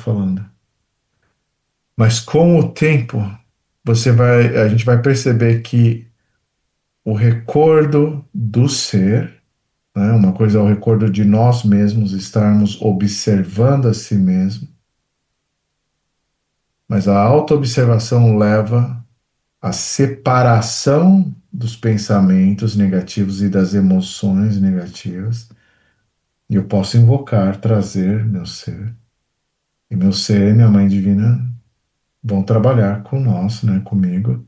falando. Mas com o tempo, a gente vai perceber que o recordo do ser, né? Uma coisa é o recordo de nós mesmos, estarmos observando a si mesmo, mas a autoobservação leva à separação dos pensamentos negativos e das emoções negativas. E eu posso invocar, trazer meu ser. E meu ser e minha mãe divina vão trabalhar com nós, né, comigo.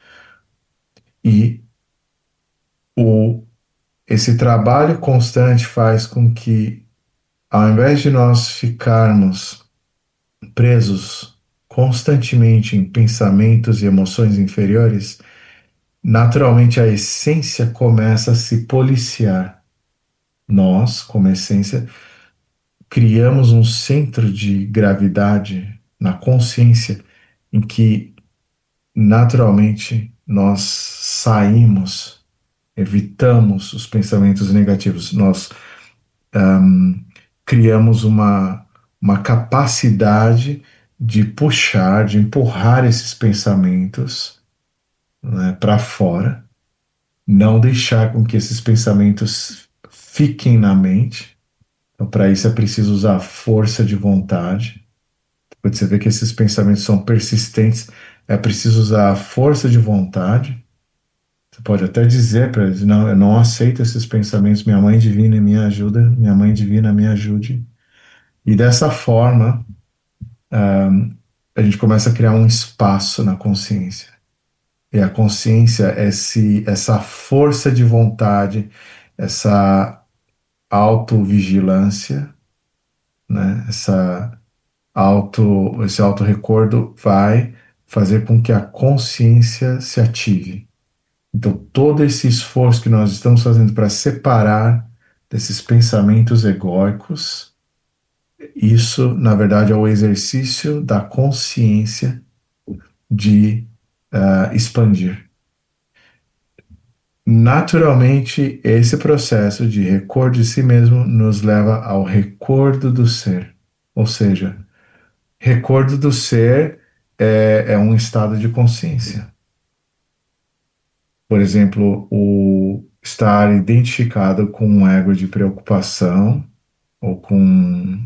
E o, esse trabalho constante faz com que, ao invés de nós ficarmos presos constantemente em pensamentos e emoções inferiores, naturalmente a essência começa a se policiar. Nós, como essência, criamos um centro de gravidade na consciência em que naturalmente nós saímos, evitamos os pensamentos negativos, nós criamos uma capacidade de puxar, de empurrar esses pensamentos, né, para fora, não deixar com que esses pensamentos fiquem na mente. Então, para isso é preciso usar a força de vontade. Quando você vê que esses pensamentos são persistentes, é preciso usar a força de vontade. Você pode até dizer para eles: não, eu não aceito esses pensamentos, minha mãe divina me ajuda, minha mãe divina me ajude. E dessa forma, a gente começa a criar um espaço na consciência. E a consciência é essa força de vontade, essa autovigilância, né? Esse autorrecordo vai fazer com que a consciência se ative. Então, todo esse esforço que nós estamos fazendo para separar desses pensamentos egóicos, isso, na verdade, é o exercício da consciência de expandir. Naturalmente, esse processo de recordo de si mesmo nos leva ao recordo do ser. Ou seja, recordo do ser é um estado de consciência. Por exemplo, o estar identificado com um ego de preocupação ou com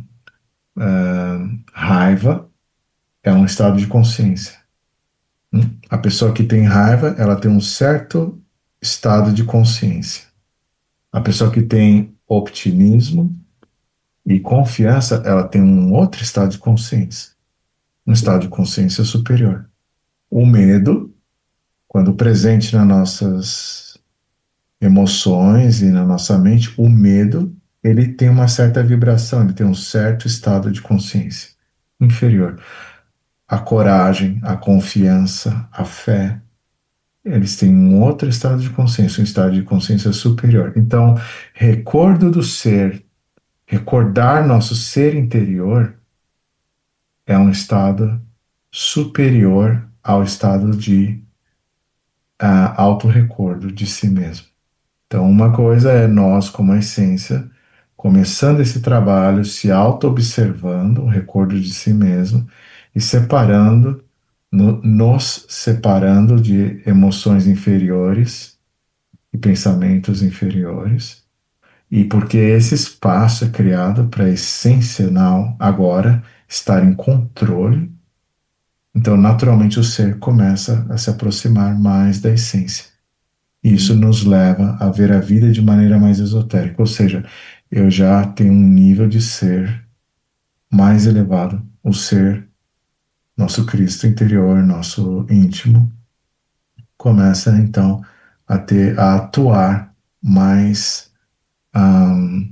raiva é um estado de consciência. A pessoa que tem raiva, ela tem um certo estado de consciência. A pessoa que tem optimismo e confiança, ela tem um outro estado de consciência, um estado de consciência superior. O medo, quando presente nas nossas emoções e na nossa mente, o medo, ele tem uma certa vibração, ele tem um certo estado de consciência inferior. A coragem, a confiança, a fé, eles têm um outro estado de consciência, um estado de consciência superior. Então, recordo do ser, recordar nosso ser interior é um estado superior ao estado de autorrecordo de si mesmo. Então, uma coisa é nós, como essência, começando esse trabalho, se auto-observando, o recordo de si mesmo, e separando, nos separando de emoções inferiores e pensamentos inferiores. E porque esse espaço é criado para a essência não agora estar em controle, então naturalmente o ser começa a se aproximar mais da essência. E isso nos leva a ver a vida de maneira mais esotérica, ou seja, eu já tenho um nível de ser mais elevado, o ser, nosso Cristo interior, nosso íntimo, começa então a atuar mais ahn,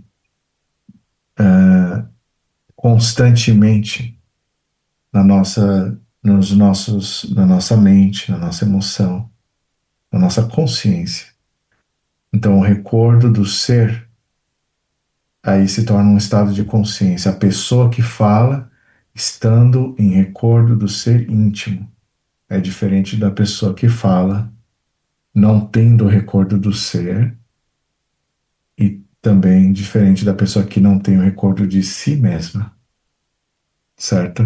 constantemente na nossa mente, na nossa emoção, na nossa consciência. Então, o recordo do ser aí se torna um estado de consciência. A pessoa que fala estando em recordo do ser íntimo é diferente da pessoa que fala não tendo o recordo do ser e também diferente da pessoa que não tem o recordo de si mesma, certo?